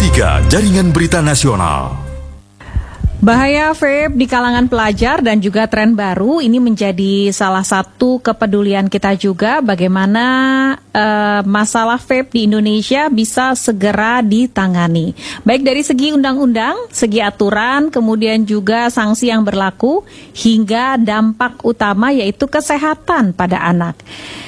Pro3 Jaringan Berita Nasional. Bahaya vape di kalangan pelajar dan juga tren baru ini menjadi salah satu kepedulian kita juga, bagaimana masalah vape di Indonesia bisa segera ditangani. Baik dari segi undang-undang, segi aturan, kemudian juga sanksi yang berlaku, hingga dampak utama yaitu kesehatan pada anak.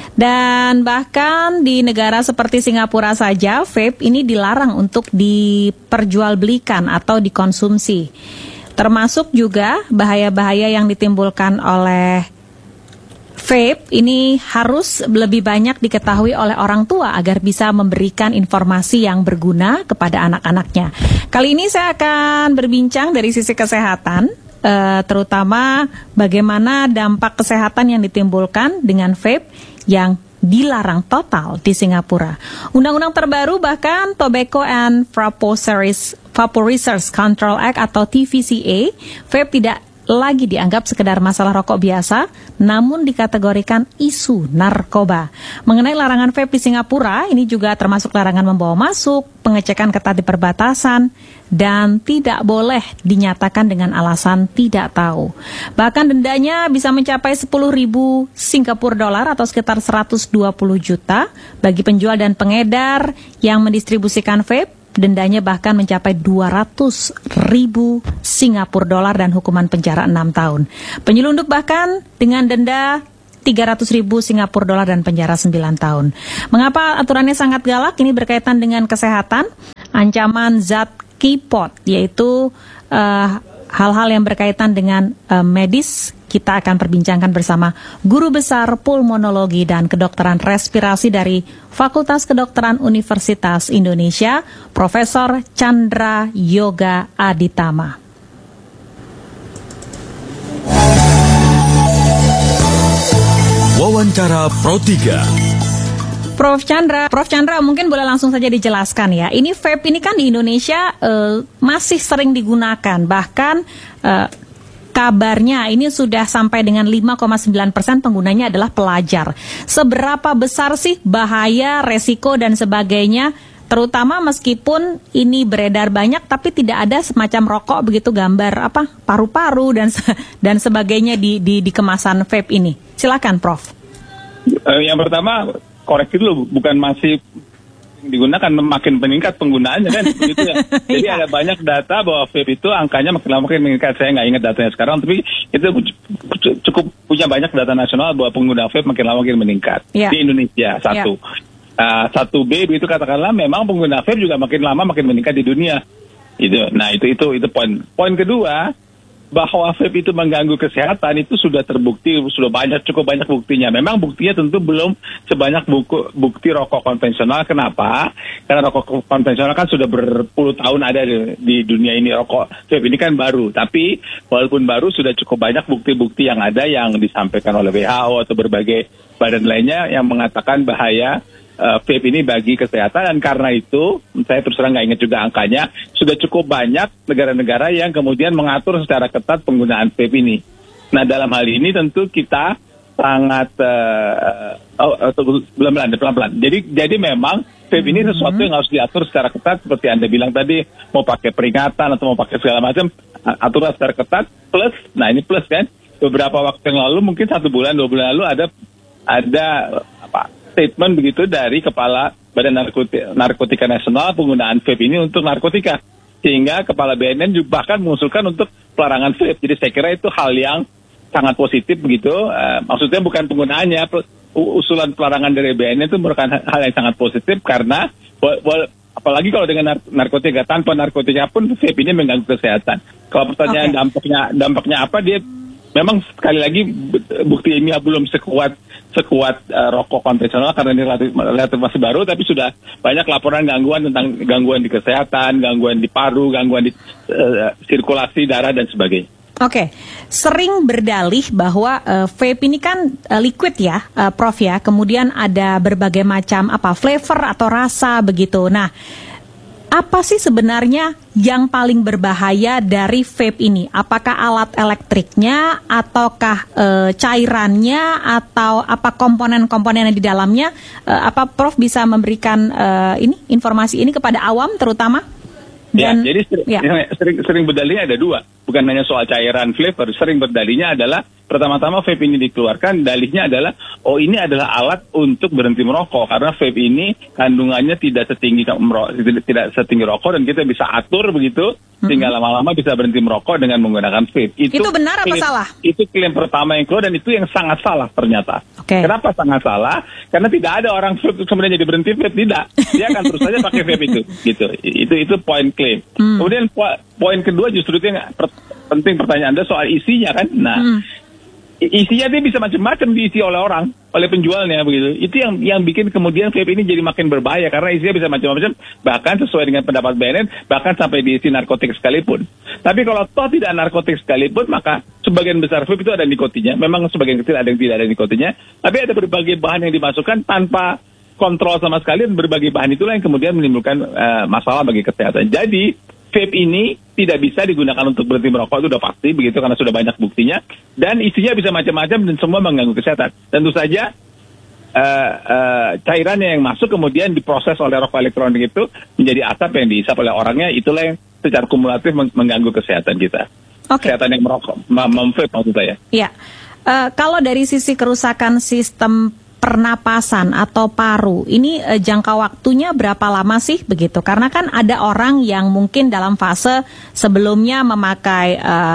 Dan bahkan di negara seperti Singapura saja, vape ini dilarang untuk diperjualbelikan atau dikonsumsi. Termasuk juga bahaya-bahaya yang ditimbulkan oleh vape ini harus lebih banyak diketahui oleh orang tua agar bisa memberikan informasi yang berguna kepada anak-anaknya. Kali ini saya akan berbincang dari sisi kesehatan, terutama bagaimana dampak kesehatan yang ditimbulkan dengan vape yang dilarang total di Singapura. Undang-undang terbaru bahkan Tobacco and Vaporizers Control Act atau TVCA, vape tidak lagi dianggap sekedar masalah rokok biasa, namun dikategorikan isu narkoba. Mengenai larangan vape di Singapura, ini juga termasuk larangan membawa masuk, pengecekan ketat di perbatasan, dan tidak boleh dinyatakan dengan alasan tidak tahu. Bahkan dendanya bisa mencapai 10.000 Singapura dolar atau sekitar 120 juta bagi penjual dan pengedar yang mendistribusikan vape. Dendanya bahkan mencapai 200.000 Singapura dolar dan hukuman penjara 6 tahun. Penyelundup bahkan dengan denda 300.000 Singapura dolar dan penjara 9 tahun. Mengapa aturannya sangat galak? Ini berkaitan dengan kesehatan, ancaman zat kipot, yaitu hal-hal yang berkaitan dengan medis. Kita akan perbincangkan bersama Guru Besar Pulmonologi dan Kedokteran Respirasi dari Fakultas Kedokteran Universitas Indonesia, Profesor Chandra Yoga Aditama. Wawancara Pro3. Prof Chandra mungkin boleh langsung saja dijelaskan ya. Ini vape ini kan di Indonesia masih sering digunakan, bahkan kabarnya ini sudah sampai dengan 5,9% penggunanya adalah pelajar. Seberapa besar sih bahaya, resiko dan sebagainya, terutama meskipun ini beredar banyak tapi tidak ada semacam rokok begitu, gambar paru-paru dan sebagainya di kemasan vape ini. Silakan Prof. Yang pertama, koreksi dulu, bukan masih digunakan, makin meningkat penggunaannya kan begitu ya. Jadi ada banyak data bahwa vape itu angkanya makin lama makin meningkat. Saya nggak ingat datanya sekarang, tapi itu cukup punya banyak data nasional bahwa pengguna vape makin lama makin meningkat di Indonesia. Satu B itu katakanlah memang pengguna vape juga makin lama makin meningkat di dunia. Gitu. Nah itu poin. Poin kedua, bahwa vape itu mengganggu kesehatan itu sudah terbukti, cukup banyak buktinya. Memang buktinya tentu belum sebanyak bukti rokok konvensional. Kenapa? Karena rokok konvensional kan sudah berpuluh tahun ada di dunia ini. Rokok vape ini kan baru, tapi walaupun baru sudah cukup banyak bukti-bukti yang ada yang disampaikan oleh WHO atau berbagai badan lainnya yang mengatakan bahaya vape ini bagi kesehatan. Dan karena itu, saya terus terang nggak ingat juga angkanya, sudah cukup banyak negara-negara yang kemudian mengatur secara ketat penggunaan vape ini. Nah, dalam hal ini tentu kita sangat pelan-pelan. Jadi memang vape ini sesuatu yang harus diatur secara ketat, seperti Anda bilang tadi, mau pakai peringatan atau mau pakai segala macam, aturan secara ketat. Plus, nah ini plus kan, beberapa waktu yang lalu, mungkin 1 bulan, 2 bulan lalu ada statement begitu dari Kepala Badan Narkotika Nasional penggunaan vape ini untuk narkotika. Sehingga Kepala BNN juga bahkan mengusulkan untuk pelarangan vape. Jadi saya kira itu hal yang sangat positif begitu. Maksudnya bukan penggunaannya, usulan pelarangan dari BNN itu merupakan hal yang sangat positif karena apalagi kalau dengan narkotika, tanpa narkotika pun vape ini mengganggu kesehatan. Kalau pertanyaan dampaknya apa, dia memang sekali lagi bukti ilmiah belum sekuat rokok konvensional karena ini relatif masih baru, tapi sudah banyak laporan gangguan tentang gangguan di kesehatan, gangguan di paru, gangguan di sirkulasi darah dan sebagainya. Oke, sering berdalih bahwa vape ini kan liquid ya, Prof ya, kemudian ada berbagai macam flavor atau rasa begitu. Nah, apa sih sebenarnya yang paling berbahaya dari vape ini? Apakah alat elektriknya, ataukah cairannya, atau apa komponen-komponen di dalamnya? Apa Prof bisa memberikan informasi ini kepada awam terutama? Dan, jadi sering berdalihnya ada dua, bukan hanya soal cairan flavor. Sering berdalihnya adalah pertama-tama vape ini dikeluarkan, dalihnya adalah ini adalah alat untuk berhenti merokok karena vape ini kandungannya tidak setinggi rokok dan kita bisa atur begitu sehingga lama-lama bisa berhenti merokok dengan menggunakan vape. Itu benar apa salah? Itu klaim pertama yang keluar dan itu yang sangat salah ternyata. Okay. Kenapa sangat salah? Karena tidak ada orang vape kemudian jadi berhenti vape, tidak. Dia akan terus saja pakai vape itu. Gitu. Itu poin klaim. Kemudian poin kedua justru itu yang penting pertanyaan Anda soal isinya kan. Nah, isinya dia bisa macam-macam diisi oleh orang, oleh penjualnya begitu. Itu yang bikin kemudian vape ini jadi makin berbahaya karena isinya bisa macam-macam, bahkan sesuai dengan pendapat BNN, bahkan sampai diisi narkotik sekalipun. Tapi kalau toh tidak narkotik sekalipun, maka sebagian besar vape itu ada nikotinnya. Memang sebagian kecil ada yang tidak ada nikotinnya, tapi ada berbagai bahan yang dimasukkan tanpa kontrol sama sekali, dan berbagai bahan itulah yang kemudian menimbulkan masalah bagi kesehatan. Jadi vape ini tidak bisa digunakan untuk berhenti merokok, itu udah pasti begitu karena sudah banyak buktinya, dan isinya bisa macam-macam dan semua mengganggu kesehatan. Tentu saja cairannya yang masuk kemudian diproses oleh rokok elektronik itu menjadi asap yang dihisap oleh orangnya, itulah yang secara kumulatif mengganggu kesehatan kita. Kesehatan yang merokok, vape maksud saya. Iya. Kalau dari sisi kerusakan sistem pernapasan atau paru, ini jangka waktunya berapa lama sih begitu? Karena kan ada orang yang mungkin dalam fase sebelumnya memakai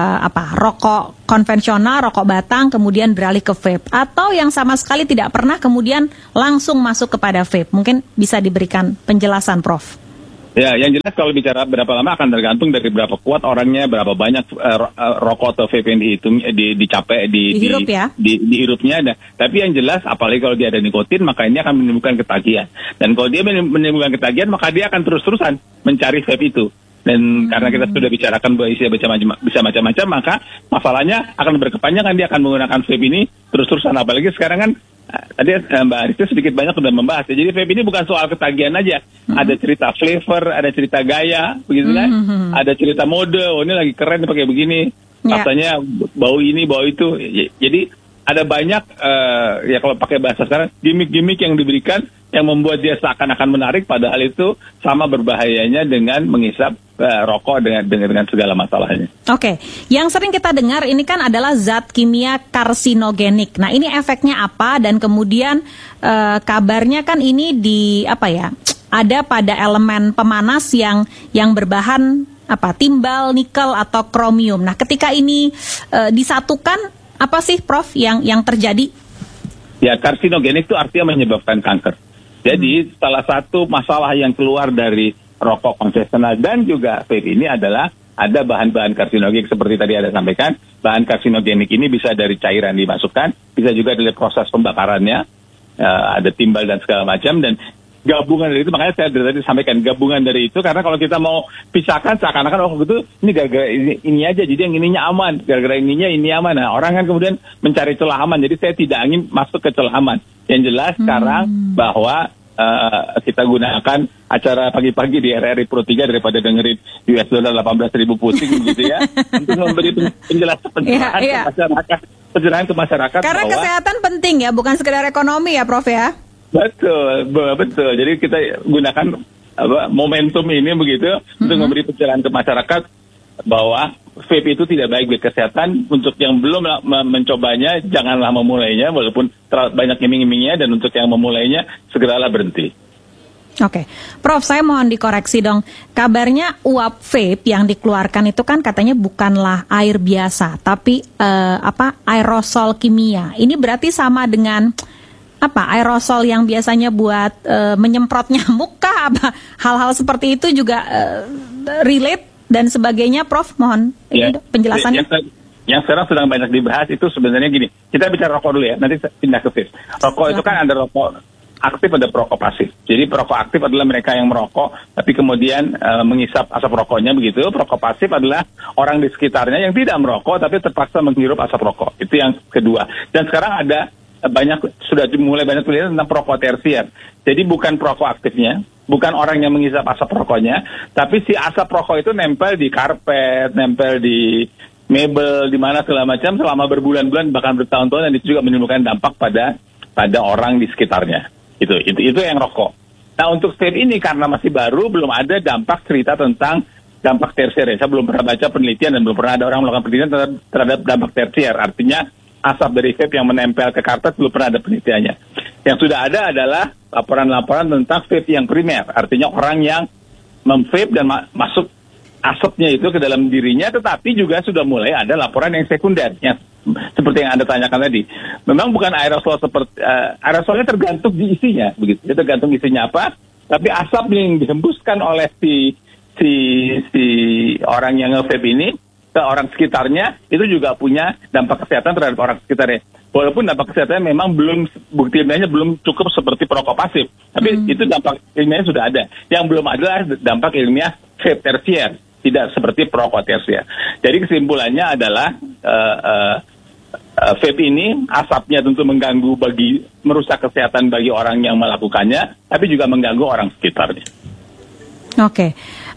rokok konvensional, rokok batang, kemudian beralih ke vape, atau yang sama sekali tidak pernah kemudian langsung masuk kepada vape. Mungkin bisa diberikan penjelasan, Prof. Ya, yang jelas kalau bicara berapa lama akan tergantung dari berapa kuat orangnya, berapa banyak rokok atau vape yang dihitung, dicapai, dihirup ya? Dihirupnya ada. Tapi yang jelas, apalagi kalau dia ada nikotin, maka ini akan menimbulkan ketagihan. Dan kalau dia menimbulkan ketagihan, maka dia akan terus-terusan mencari vape itu. Dan karena kita sudah bicarakan bahwa isinya bisa macam-macam, maka masalahnya akan berkepanjangan, dia akan menggunakan vape ini terus-terusan. Apalagi sekarang kan, tadi Mbak Aris sedikit banyak sudah membahas ya. Jadi vape ini bukan soal ketagihan aja. Ada cerita flavor, ada cerita gaya, begitu kan? Ada cerita mode, ini lagi keren pakai begini. Katanya bau ini, bau itu. Jadi ada banyak, ya kalau pakai bahasa sekarang, gimmick-gimmick yang diberikan yang membuat dia seakan-akan menarik, padahal itu sama berbahayanya dengan menghisap rokok dengan segala masalahnya. Oke, yang sering kita dengar ini kan adalah zat kimia karsinogenik. Nah, ini efeknya apa? Dan kemudian kabarnya kan ini ada pada elemen pemanas yang berbahan timbal, nikel atau kromium. Nah, ketika ini disatukan, apa sih, Prof, yang terjadi? Ya, karsinogenik itu artinya menyebabkan kanker. Jadi salah satu masalah yang keluar dari rokok konvensional dan juga vape ini adalah ada bahan-bahan karsinogenik seperti tadi ada sampaikan. Bahan karsinogenik ini bisa dari cairan dimasukkan, bisa juga dari proses pembakarannya, ada timbal dan segala macam, dan gabungan dari itu, makanya saya tadi sampaikan gabungan dari itu, karena kalau kita mau pisahkan seakan-akan gitu, ini gara-gara ini aja, jadi yang ininya aman, gara-gara ininya ini aman. Nah, orang kan kemudian mencari celah aman, jadi saya tidak ingin masuk ke celah aman. Yang jelas sekarang bahwa kita gunakan acara pagi-pagi di RRI Pro 3 daripada dengerin US dollar 18.000 pusing gitu ya, untuk memberi pencerahan ke masyarakat. Karena bahwa kesehatan penting ya, bukan sekedar ekonomi ya, Prof ya. Betul. Jadi kita gunakan momentum ini begitu untuk memberi pencerahan ke masyarakat bahwa vape itu tidak baik bagi kesehatan. Untuk yang belum mencobanya, janganlah memulainya walaupun banyak iming-imingnya, dan untuk yang memulainya segeralah berhenti. Oke, Prof, saya mohon dikoreksi dong. Kabarnya uap vape yang dikeluarkan itu kan katanya bukanlah air biasa, tapi aerosol kimia. Ini berarti sama dengan aerosol yang biasanya buat menyemprot nyamuk kah? Hal-hal seperti itu juga relate dan sebagainya, Prof, mohon penjelasannya. Yang sekarang sedang banyak dibahas itu sebenarnya gini, kita bicara rokok dulu ya, nanti pindah ke vape. Rokok itu kan ada rokok aktif, ada perokok pasif. Jadi perokok aktif adalah mereka yang merokok tapi kemudian menghisap asap rokoknya begitu. Perokok pasif adalah orang di sekitarnya yang tidak merokok tapi terpaksa menghirup asap rokok. Itu yang kedua. Dan sekarang sudah mulai banyak tulisan tentang perokok tersier. Jadi bukan perokok aktifnya, bukan orang yang menghisap asap rokoknya, tapi si asap rokok itu nempel di karpet, nempel di mebel, di mana segala macam selama berbulan-bulan bahkan bertahun-tahun, dan itu juga menimbulkan dampak pada orang di sekitarnya. Itu yang rokok. Nah, untuk vape ini karena masih baru, belum ada dampak cerita tentang dampak tersier. Saya belum pernah baca penelitian dan belum pernah ada orang melakukan penelitian terhadap dampak tersier. Artinya asap dari vape yang menempel ke karpet belum pernah ada penelitiannya. Yang sudah ada adalah laporan-laporan tentang vape yang primer. Artinya orang yang memvape dan masuk asapnya itu ke dalam dirinya, tetapi juga sudah mulai ada laporan yang sekunder, yang seperti yang Anda tanyakan tadi. Memang bukan aerosol seperti aerosolnya tergantung di isinya, begitu. Tergantung isinya apa, tapi asap yang dihembuskan oleh si orang yang nge-vape ini ke orang sekitarnya itu juga punya dampak kesehatan terhadap orang sekitarnya. Walaupun dampak kesehatannya memang bukti ilmiahnya belum cukup seperti perokok pasif, tapi itu dampak ilmiahnya sudah ada. Yang belum ada dampak ilmiah vape tersier, tidak seperti perokok tersier. Jadi kesimpulannya adalah vape ini asapnya tentu mengganggu merusak kesehatan bagi orang yang melakukannya, tapi juga mengganggu orang sekitarnya. Oke.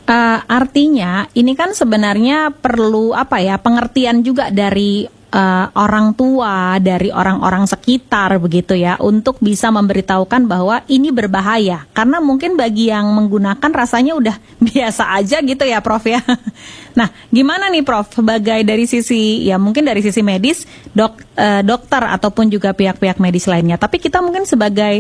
Artinya ini kan sebenarnya perlu pengertian juga dari orang tua, dari orang-orang sekitar begitu ya, untuk bisa memberitahukan bahwa ini berbahaya. Karena mungkin bagi yang menggunakan rasanya udah biasa aja gitu ya Prof ya. Nah, gimana nih Prof, sebagai dari sisi, ya mungkin dari sisi medis, dokter ataupun juga pihak-pihak medis lainnya. Tapi kita mungkin sebagai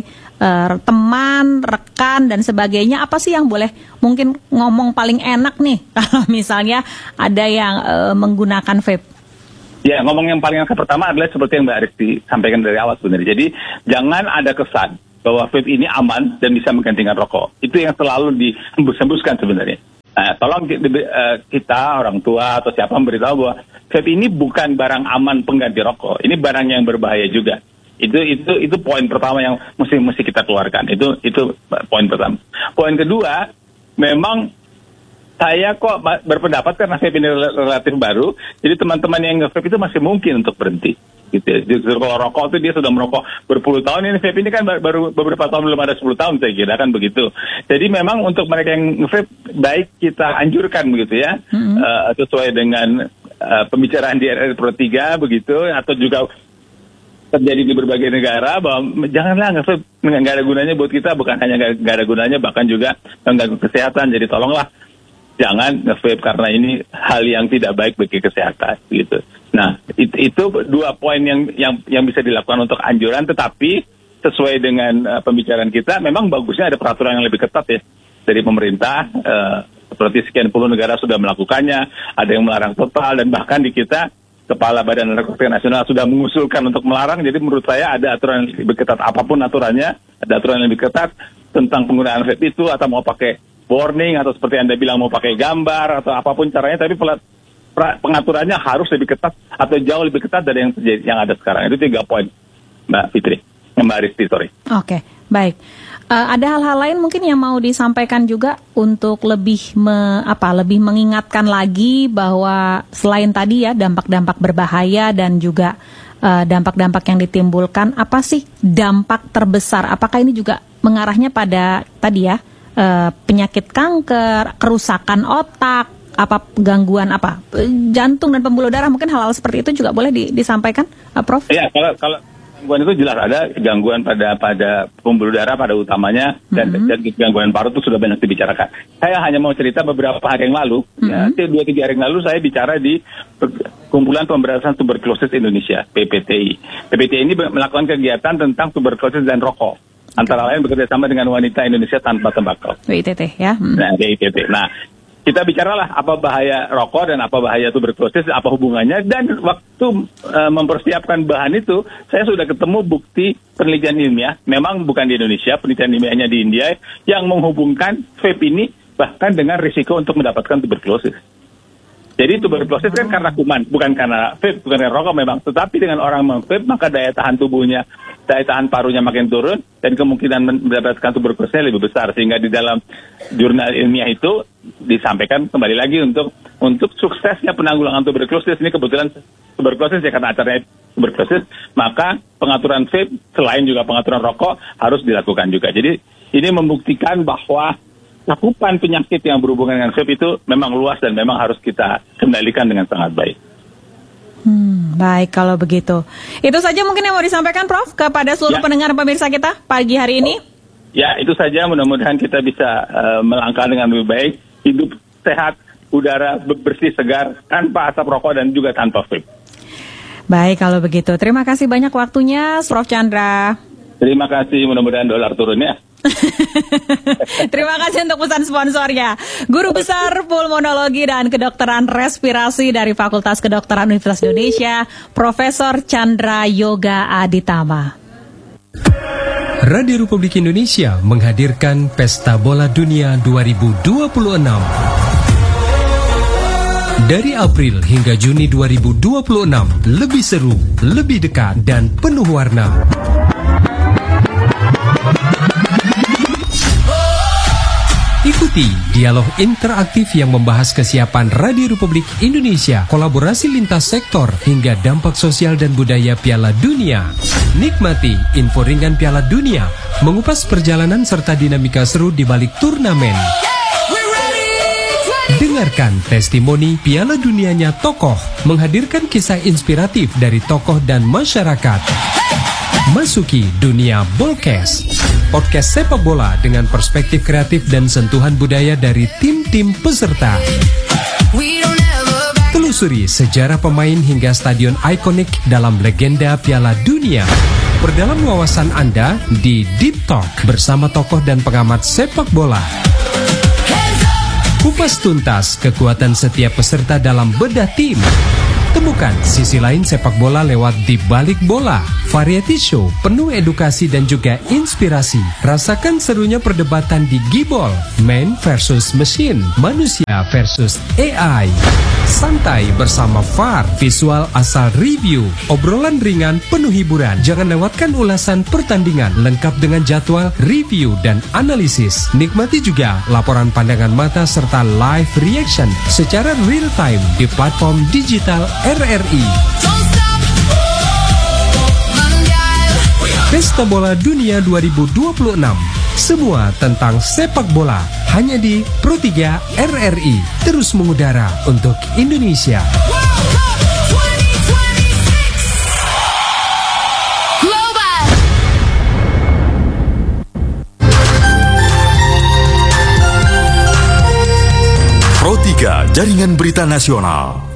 teman, rekan dan sebagainya, apa sih yang boleh mungkin ngomong paling enak nih kalau misalnya ada yang menggunakan vape? Ya, ngomong yang paling pertama adalah seperti yang Mbak Aristi sampaikan dari awal sebenarnya. Jadi, jangan ada kesan bahwa vape ini aman dan bisa menggantikan rokok. Itu yang selalu dihembus-hembuskan sebenarnya. Nah, tolong kita, orang tua atau siapa memberitahu bahwa vape ini bukan barang aman pengganti rokok. Ini barang yang berbahaya juga. Itu poin pertama yang mesti kita keluarkan. Itu poin pertama. Poin kedua, memang saya kok berpendapat karena vape ini relatif baru, jadi teman-teman yang nge-vape itu masih mungkin untuk berhenti. Gitu. Kalau rokok itu dia sudah merokok berpuluh tahun, ini vape ini kan baru beberapa tahun, belum ada 10 tahun saya kira kan begitu. Jadi memang untuk mereka yang nge-vape baik kita anjurkan begitu ya, sesuai dengan pembicaraan di RRI Pro 3 begitu, atau juga terjadi di berbagai negara bahwa janganlah nge-vape, nggak ada gunanya buat kita, bukan hanya nggak ada gunanya, bahkan juga mengganggu kesehatan. Jadi tolonglah jangan nge-vape karena ini hal yang tidak baik bagi kesehatan gitu. Nah, itu dua poin yang bisa dilakukan untuk anjuran, tetapi sesuai dengan pembicaraan kita, memang bagusnya ada peraturan yang lebih ketat ya dari pemerintah. Seperti sekian puluh negara sudah melakukannya, ada yang melarang total, dan bahkan di kita Kepala Badan Narkotika Nasional sudah mengusulkan untuk melarang. Jadi menurut saya ada aturan yang lebih ketat, apapun aturannya, ada aturan yang lebih ketat tentang penggunaan vape itu, atau mau pakai warning, atau seperti Anda bilang mau pakai gambar, atau apapun caranya, tapi pengaturannya harus lebih ketat, atau jauh lebih ketat dari yang ada sekarang. Itu 3 poin, Mbak Fitri, Mbak Aristi, sorry. Oke, baik. Ada hal-hal lain mungkin yang mau disampaikan juga untuk lebih mengingatkan lagi bahwa selain tadi ya dampak-dampak berbahaya dan juga dampak-dampak yang ditimbulkan, apa sih dampak terbesar? Apakah ini juga mengarahnya pada tadi ya, penyakit kanker, kerusakan otak, gangguan jantung dan pembuluh darah, mungkin hal-hal seperti itu juga boleh disampaikan, Prof? Ya, kalau gangguan itu jelas ada gangguan pada pembuluh darah pada utamanya, dan gangguan paru itu sudah banyak dibicarakan. Saya hanya mau cerita beberapa hari yang lalu, 2-3 hari yang lalu saya bicara di Kumpulan Pemberantasan Tuberkulosis Indonesia, PPTI. PPTI ini melakukan kegiatan tentang tuberkulosis dan rokok. Antara lain bekerja sama dengan Wanita Indonesia Tanpa Tembakau. WITT ya. Nah, WITT. Nah, kita bicaralah apa bahaya rokok dan apa bahaya tuberkulosis, apa hubungannya. Dan waktu mempersiapkan bahan itu, saya sudah ketemu bukti penelitian ilmiah, memang bukan di Indonesia, penelitian ilmiahnya di India, yang menghubungkan vape ini bahkan dengan risiko untuk mendapatkan tuberkulosis. Jadi tuberkulosis kan karena kuman, bukan karena vape, bukan karena rokok memang. Tetapi dengan orang meng-vape, maka daya tahan tubuhnya, daya tahan parunya makin turun, dan kemungkinan mendapatkan tuberkulosisnya lebih besar. Sehingga di dalam jurnal ilmiah itu disampaikan kembali lagi untuk suksesnya penanggulangan tuberkulosis. Ini kebetulan tuberkulosis ya, karena acaranya tuberkulosis, maka pengaturan vape selain juga pengaturan rokok harus dilakukan juga. Jadi ini membuktikan bahwa cakupan penyakit yang berhubungan dengan vape itu memang luas dan memang harus kita kendalikan dengan sangat baik. Baik kalau begitu. Itu saja mungkin yang mau disampaikan Prof kepada seluruh pendengar pemirsa kita pagi hari ini. Ya, itu saja. Mudah-mudahan kita bisa melangkah dengan lebih baik, hidup sehat, udara bersih segar tanpa asap rokok dan juga tanpa vape. Baik, kalau begitu. Terima kasih banyak waktunya, Prof. Chandra. Terima kasih, mudah-mudahan dolar turun ya. Terima kasih untuk pesan sponsornya. Guru Besar Pulmonologi dan Kedokteran Respirasi dari Fakultas Kedokteran Universitas Indonesia, Profesor Chandra Yoga Aditama. Radio Republik Indonesia menghadirkan Pesta Bola Dunia 2026. Dari April hingga Juni 2026, lebih seru, lebih dekat, dan penuh warna. Ikuti dialog interaktif yang membahas kesiapan Radio Republik Indonesia, kolaborasi lintas sektor, hingga dampak sosial dan budaya Piala Dunia. Nikmati info ringan Piala Dunia, mengupas perjalanan serta dinamika seru di balik turnamen. Dengarkan testimoni Piala Dunianya tokoh, menghadirkan kisah inspiratif dari tokoh dan masyarakat. Masuki dunia Bolkes, podcast sepak bola dengan perspektif kreatif dan sentuhan budaya dari tim-tim peserta. Telusuri sejarah pemain hingga stadion ikonik dalam legenda Piala Dunia. Perdalam wawasan Anda di Deep Talk bersama tokoh dan pengamat sepak bola. Kupas tuntas kekuatan setiap peserta dalam bedah tim. Temukan sisi lain sepak bola lewat Di Balik Bola, variety show penuh edukasi dan juga inspirasi. Rasakan serunya perdebatan di Gibol, man versus machine, manusia versus AI. Santai bersama VAR, visual asal review, obrolan ringan penuh hiburan. Jangan lewatkan ulasan pertandingan lengkap dengan jadwal, review, dan analisis. Nikmati juga laporan pandangan mata serta live reaction secara real time di platform digital RRI. Pesta Bola Dunia 2026. Semua tentang sepak bola hanya di Pro 3 RRI. Terus mengudara untuk Indonesia. Pro 3 Jaringan Berita Nasional.